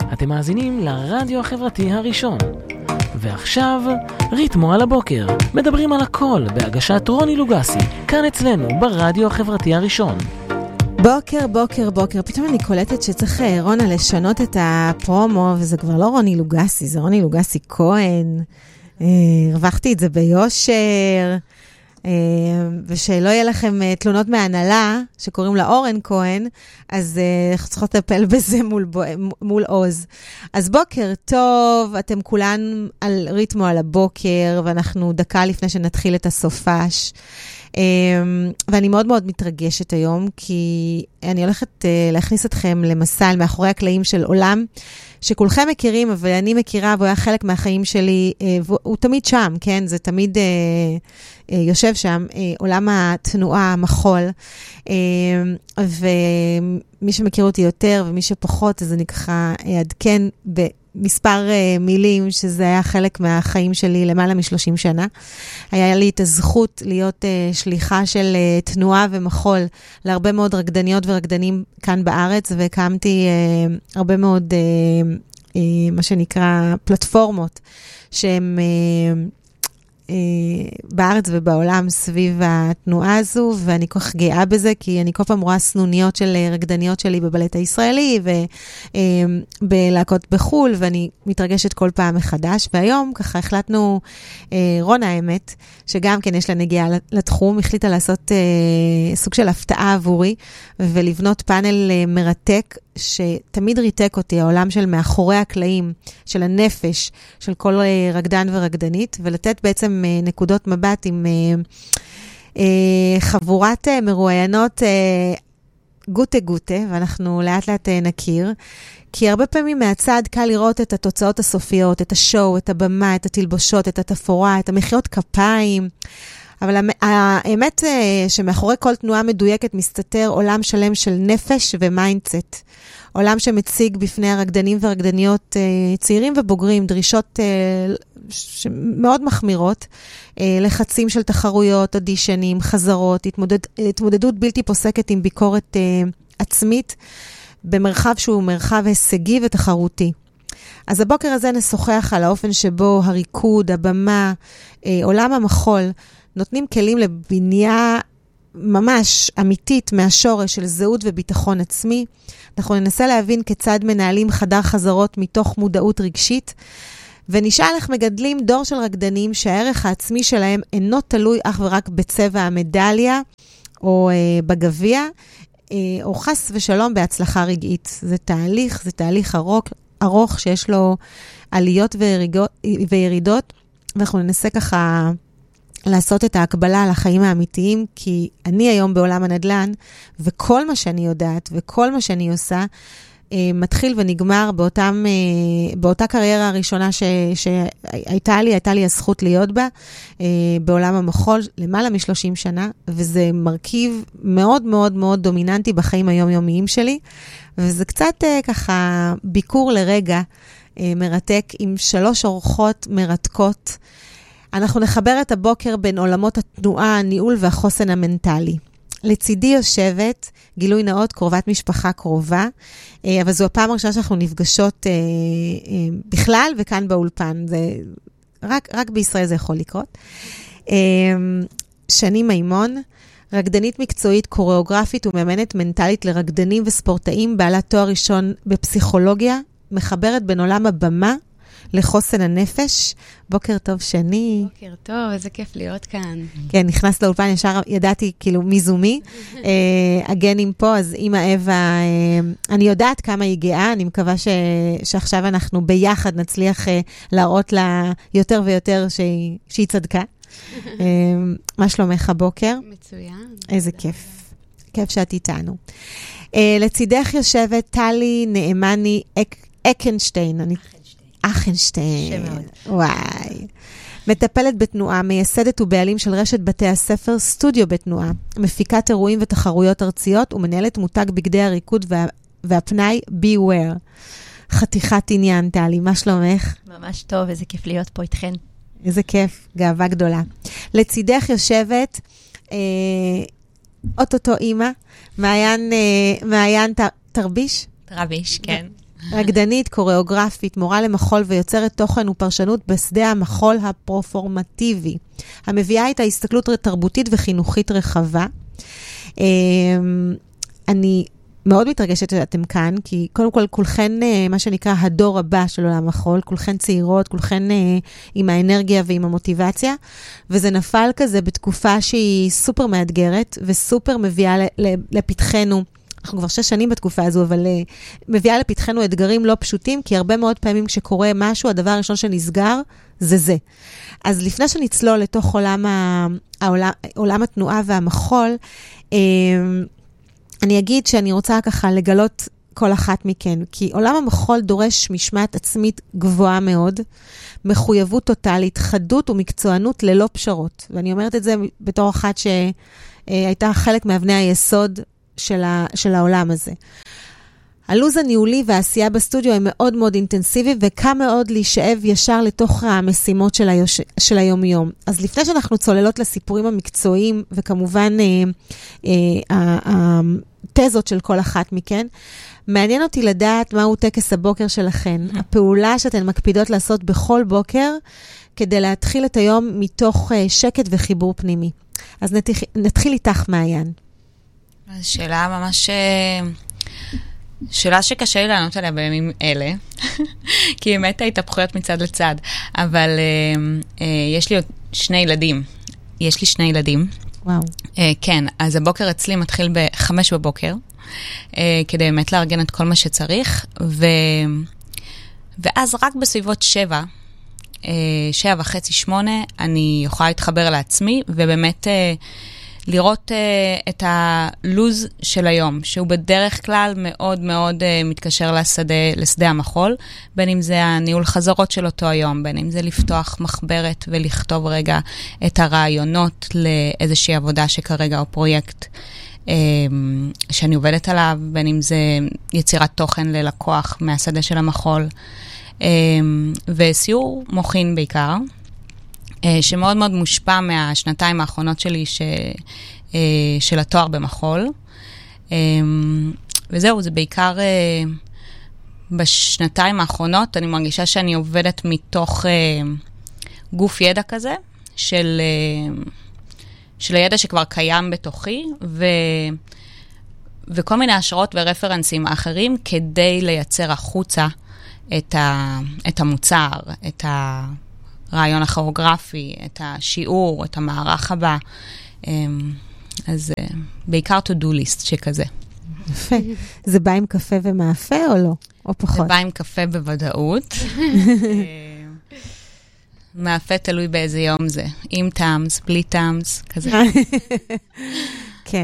אתם מאזינים לרדיו החברתי הראשון. ועכשיו, ריתמו על הבוקר. מדברים על הכל בהגשת רוני לוגסי, כאן אצלנו ברדיו החברתי הראשון. בוקר, בוקר, בוקר. פתאום אני קולטת שצריך רונה לשנות את הפרומו, וזה כבר לא רוני לוגסי, זה רוני לוגסי כהן. הרווחתי את זה ביושר. ושלא יהיה לכם תלונות מהנהלה, שקוראים לה אורן כהן, אז צריכות לטפל בזה מול עוז. אז בוקר טוב, אתם כולן על ריתמו על הבוקר, ואנחנו דקה לפני שנתחיל את הסופש. ואני מאוד מאוד מתרגשת היום, כי אני הולכת להכניס אתכם למסע מאחורי הקלעים של עולם, שכולכם מכירים, אבל אני מכירה, והוא היה חלק מהחיים שלי, והוא תמיד שם, כן? זה תמיד יושב שם, עולם התנועה, המחול, ומי שמכיר אותי יותר, ומי שפחות, אז אני ככה אעדכן במספר מילים, שזה היה חלק מהחיים שלי למעלה מ-30 שנה. היה לי את הזכות להיות שליחה של תנועה ומחול, להרבה מאוד רקדניות ורקדנים כאן בארץ, והקמתי הרבה מאוד, מה שנקרא, פלטפורמות, שהן בארץ ובעולם סביב התנועה הזו, ואני כל כך גאה בזה, כי אני כל פעם רואה סנוניות של רקדניות שלי בבלט הישראלי, ובלהקות בחול, ואני מתרגשת כל פעם מחדש, והיום ככה החלטנו, רונה האמת, שגם כן יש לה נגיעה לתחום, החליטה לעשות סוג של הפתעה עבורי, ולבנות פאנל מרתק, שתמיד ריתק אותי, העולם של מאחורי הקלעים, של הנפש, של כל רקדן ורקדנית, ולתת בעצם נקודות מבט עם חבורת מרואיינות גוטה, ואנחנו לאט לאט נכיר, כי הרבה פעמים מהצד קל לראות את התוצאות הסופיות, את השואו, את הבמה, את התלבושות, את התפאורה, את המחיאות כפיים, אבל האמת שמאחורי כל תנועה מדויקת מסתתר עולם שלם של נפש ומיינדסט. עולם שמציג בפני הרקדנים והרקדניות צעירים ובוגרים דרישות מאוד מחמירות, לחצים של תחרויות, אודישנים, חזרות, התמודדות בלתי פוסקת עם ביקורת עצמית, במרחב שהוא מרחב הישגי ותחרותי. אז הבוקר הזה נשוחח על האופן שבו הריקוד, הבמה, עולם המחול, נותנים כלים לבנייה ממש אמיתית מהשורש של זהות וביטחון עצמי. אנחנו ננסה להבין כיצד מנהלים חדר חזרות מתוך מודעות רגשית, ונשאל איך מגדלים דור של רקדנים שהערך העצמי שלהם אינו תלוי אך ורק בצבע המדליה או בגביע, או חס ושלום בהצלחה רגעית. זה תהליך ארוך שיש לו עליות וירידות, ואנחנו ננסה ככה לעשות את ההקבלה לחיים האמיתיים, כי אני היום בעולם הנדל"ן, וכל מה שאני יודעת, וכל מה שאני עושה, מתחיל ונגמר באותה קריירה הראשונה שהייתה לי הזכות להיות בה, בעולם המחול, למעלה מ-30 שנה, וזה מרכיב מאוד מאוד מאוד דומיננטי בחיים היומיומיים שלי, וזה קצת ככה ביקור לרגע מרתק, עם 3 אורחות מרתקות. אנחנו נחבר את הבוקר בין עולמות התנועה, הניהול והחוסן המנטלי. לצידי יושבת, גילוי נאות, קרובת משפחה קרובה, אבל זו הפעם הראשונה שאנחנו נפגשות בכלל, וכאן באולפן. רק בישראל זה יכול לקרות. שני מימון, רקדנית מקצועית, קוריאוגרפית ומאמנת מנטלית לרקדנים וספורטאים, בעלת תואר ראשון בפסיכולוגיה, מחברת בין עולם הבמה, לחוסן הנפש. בוקר טוב שני. בוקר טוב, איזה כיף להיות כאן. כן, נכנס לאולפן, ישר ידעתי כאילו מי זו מי. הגנים פה, אז אמא אווה, אני יודעת כמה היא גאה, אני מקווה שעכשיו אנחנו ביחד נצליח להראות לה יותר ויותר שהיא צדקה. מה שלומך הבוקר? מצוין. איזה כיף. כיף שאת איתנו. לצידך יושבת טלי נאמני אקנשטיין. אחנשטיין. וואי. מטפלת בתנועה, מייסדת ובעלים של רשת בתי הספר סטודיו בתנועה, מפיקת אירועים ותחרויות ארציות ומנהלת מותג בגדי הריקוד והפנאי Beware. חתיכת עניין, טלי, מה שלומך? ממש טוב, איזה כיף להיות פה איתכן. איזה כיף, גאווה גדולה. לצידך יושבת אוטוטו אימא, מעיין תרביש? תרביש, כן. רקדנית, קוריאוגרפית, מורה למחול ויוצרת תוכן ופרשנות בשדה המחול הפרופורמטיבי, המביאה את ההסתכלות תרבותית וחינוכית רחבה. אני מאוד מתרגשת שאתם כאן, כי קודם כל כולכן, מה שנקרא הדור הבא של עולם החול, כולכן צעירות, כולכן עם האנרגיה ועם המוטיבציה, וזה נפל כזה בתקופה שהיא סופר מאתגרת, וסופר מביאה לפתחנו, אנחנו כבר 6 שנים בתקופה הזו, אבל מביאה לפתחנו אתגרים לא פשוטים, כי הרבה מאוד פעמים כשקורה משהו, הדבר הראשון שנסגר, זה. אז לפני שנצלול לתוך עולם התנועה והמחול, אני אגיד שאני רוצה ככה לגלות כל אחת מכן, כי עולם המחול דורש משמעת עצמית גבוהה מאוד, מחויבות טוטלית, חדות ומקצוענות ללא פשרות. ואני אומרת את זה בתור אחת שהייתה חלק מאבני היסוד של העולם הזה. הלוז הניהולי והעשייה בסטודיו הם מאוד מאוד אינטנסיביים, וקם מאוד להישאב ישר לתוך המשימות של היום-יום. אז לפני שאנחנו צוללות לסיפורים המקצועיים, וכמובן התזות של כל אחת מכן, מעניין אותי לדעת מהו טקס הבוקר שלכן, הפעולה שאתן מקפידות לעשות בכל בוקר, כדי להתחיל את היום מתוך שקט וחיבור פנימי. אז נתחיל איתך, מעיין. שאלה ממש... שאלה שקשה לי לענות עליה בימים אלה, כי באמת ההתהפכויות מצד לצד, אבל יש לי עוד 2 ילדים. יש לי 2 ילדים. וואו. כן, אז הבוקר אצלי מתחיל ב-5 בבוקר, כדי באמת לארגן את כל מה שצריך, ואז רק בסביבות 7, 7:30, 8, אני יכולה להתחבר לעצמי, ובאמת... לראות את הלוז של היום, שהוא בדרך כלל מאוד מאוד מתקשר לשדה המחול, בין אם זה הניהול חזרות של אותו היום, בין אם זה לפתוח מחברת ולכתוב רגע את הרעיונות לאיזושהי עבודה שכרגע או פרויקט שאני עובדת עליו, בין אם זה יצירת תוכן ללקוח מהשדה של המחול, וסיור מוחין בעיקר, שמאוד מאוד מושפע מהשנתיים האחרונות שלי של התואר במחול. וזהו, זה בעיקר בשנתיים האחרונות, אני מרגישה שאני עובדת מתוך גוף ידע כזה, של הידע שכבר קיים בתוכי, וכל מיני השראות ורפרנסים אחרים, כדי לייצר החוצה את המוצר, את הרעיון הכוריאוגרפי, את השיעור, את המערך הבא. אז בעיקר to-do list שכזה. יפה. זה בא עם קפה ומאפה או לא? או פחות? זה בא עם קפה בוודאות. מאפה תלוי באיזה יום זה. עם טעמס, בלי טעמס, כזה. כן.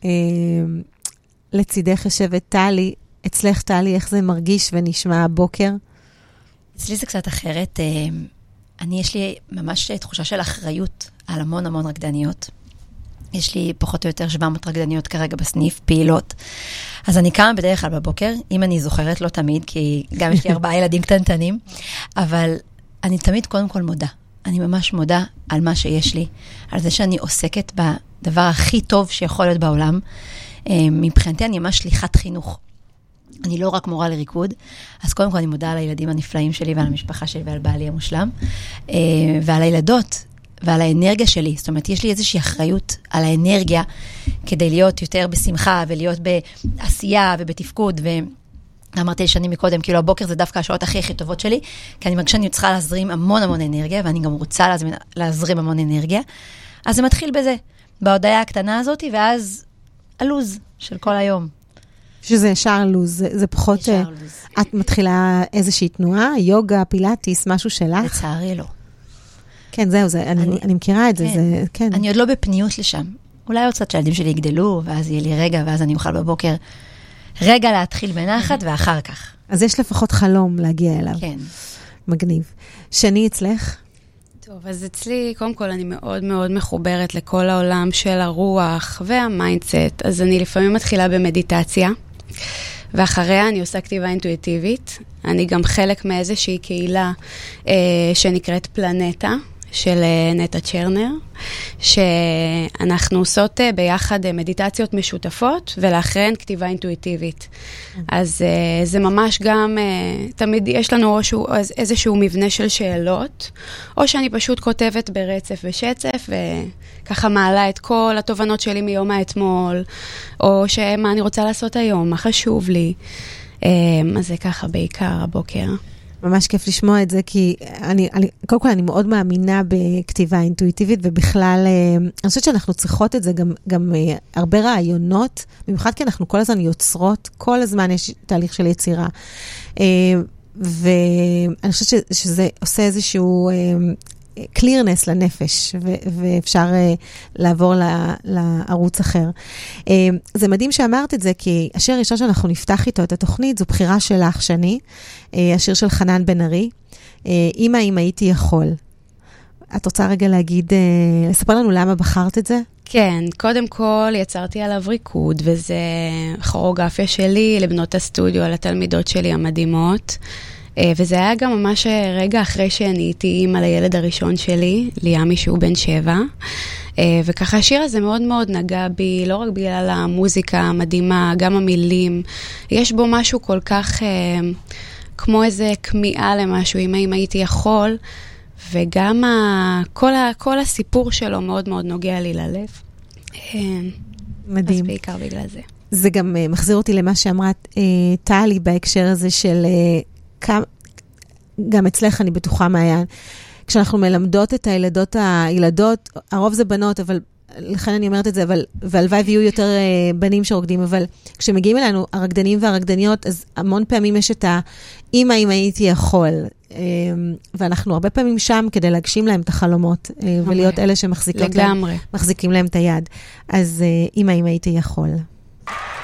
לצידך יושבת טלי. אצלך טלי, איך זה מרגיש ונשמע הבוקר? אצלי זה קצת אחרת. יש לי ממש תחושה של אחריות על המון המון רקדניות. יש לי פחות או יותר 700 רקדניות כרגע בסניף, פעילות. אז אני קמה בדרך כלל בבוקר, אם אני זוכרת, לא תמיד, כי גם יש לי 4 ילדים קטנטנים, אבל אני תמיד קודם כל מודה. אני ממש מודה על מה שיש לי, על זה שאני עוסקת בדבר הכי טוב שיכול להיות בעולם. מבחינתי אני ממש שליחת חינוך. אני לא רק מורה לריקוד, אז קודם כל אני מודה על הילדים הנפלאים שלי ועל המשפחה שלי ועל בעלי המושלם, ועל הילדות ועל האנרגיה שלי. זאת אומרת, יש לי איזושהי אחריות על האנרגיה, כדי להיות יותר בשמחה ולהיות בעשייה ובתפקוד, ואמרתי שאני מקודם, כאילו הבוקר זה דווקא השעות הכי טובות שלי, כי אני מרגישה שאני צריכה להזרים המון המון אנרגיה, ואני גם רוצה להזרים המון אנרגיה. אז זה מתחיל בזה, בהודעה הקטנה הזאת, ואז הלוז של כל היום. שזה ישר לוז, זה פחות... את מתחילה איזושהי תנועה, יוגה, פילאטיס, משהו שלך? לצערי לא. כן, זהו, אני מכירה את זה, כן. אני עוד לא בפניות לשם. אולי עוד קצת שהילדים שלי יגדלו, ואז יהיה לי רגע, ואז אני אוכל בבוקר רגע להתחיל בנחת, ואחר כך. אז יש לפחות חלום להגיע אליו. כן. מגניב. שני אצלך? טוב, אז אצלי, קודם כל, אני מאוד מאוד מחוברת לכל העולם של הרוח והמיינדסט, אז אני לפעמים מתחילה במדיטציה, ואחריה אני עושה כתיבה אינטואיטיבית. אני גם חלק מאיזושהי קהילה שנקראת פלנטה, של נטע צ'רנר, שאנחנו עושות ביחד מדיטציות משותפות, ולאחריהן כתיבה אינטואיטיבית. אז זה ממש גם, תמיד יש לנו איזשהו מבנה של שאלות, או שאני פשוט כותבת ברצף ושצף, וככה מעלה את כל התובנות שלי מיום האתמול, או שמה אני רוצה לעשות היום, מה חשוב לי. אז זה ככה בעיקר הבוקר. ממש כיף לשמוע את זה, כי קודם כל אני מאוד מאמינה בכתיבה אינטואיטיבית, ובכלל, אני חושבת שאנחנו צריכות את זה גם הרבה רעיונות, במיוחד כי אנחנו כל הזמן יוצרות, כל הזמן יש תהליך של יצירה. ואני חושבת שזה עושה איזשהו clearness לנפש, ואפשר לעבור לערוץ אחר. זה מדהים שאמרת את זה, כי השיר הראשון שאנחנו נפתח איתו את התוכנית, זו בחירה שלך, שני, השיר של חנן בן ארי, אמא, אם הייתי יכול. את רוצה רגע לספר לנו למה בחרת את זה? כן, קודם כל יצרתי עליו ריקוד, וזה כוריאוגרפיה שלי לבנות הסטודיו על התלמידות שלי המדהימות, וזה היה גם ממש רגע אחרי שאני הייתי אימא לילד הראשון שלי, ליאמי שהוא בן 7, וככה השיר הזה מאוד מאוד נגע בי, לא רק בגלל המוזיקה המדהימה, גם המילים, יש בו משהו כל כך כמו איזה כמיהה למשהו, אם הייתי יכול, וגם כל הסיפור שלו מאוד מאוד נוגע לי ללב. מדהים. אז בעיקר בגלל זה. זה גם מחזיר אותי למה שאמרה טלי בהקשר הזה של גם אצלך אני בטוחה מעיין. כשאנחנו מלמדות את הילדות, הרוב זה בנות, אבל לכן אני אומרת את זה, והלוואי ויהיו יותר בנים שרוקדים, אבל כשמגיעים אלינו הרקדנים והרקדניות, אז המון פעמים יש את האמא אם הייתי יכול, ואנחנו הרבה פעמים שם כדי להגשים להם את החלומות, ולהיות אלה שמחזיקים להם את היד. אז אמא אם הייתי יכול.